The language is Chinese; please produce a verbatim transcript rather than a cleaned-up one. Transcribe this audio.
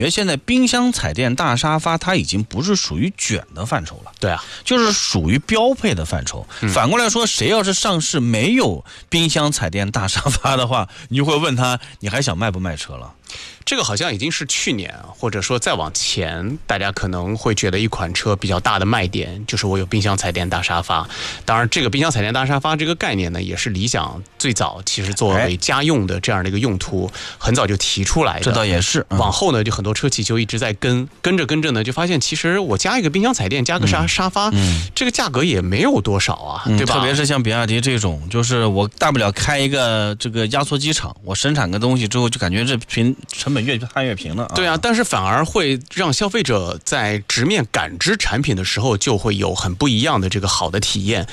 因为现在冰箱、彩电、大沙发它已经不是属于卷的范畴了， 对啊， 就是属于标配的范畴。嗯、反过来说，谁要是上市没有冰箱、彩电、大沙发的话，你就会问他，你还想卖不卖车了？ 这个好像已经是去年，或者说再往前，大家可能会觉得一款车比较大的卖点就是我有冰箱、彩电、大沙发。当然，这个冰箱、彩电、大沙发这个概念呢，也是理想最早其实作为家用的这样的一个用途，很早就提出来的。 这倒也是。 嗯、往后呢，就很多车企就一直在跟，跟着跟着呢，就发现其实我加一个冰箱、彩电，加个沙沙发，嗯、这个价格也没有多少啊， 嗯、 对吧？ 特别是像比亚迪这种，就是我大不了开一个这个压缩机厂，我生产个东西之后，就感觉这平成本越摊越平了。 对啊，但是反而会让消费者在直面感知产品的时候，就会有很不一样的这个好的体验。